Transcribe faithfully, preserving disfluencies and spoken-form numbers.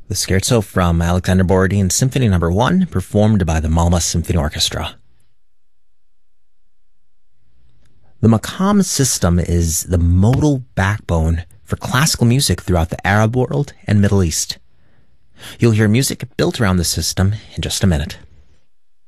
The scherzo from Alexander Borodin Symphony Number one, performed by the Malmö Symphony Orchestra. The maqam system is the modal backbone for classical music throughout the Arab world and Middle East. You'll hear music built around the system in just a minute.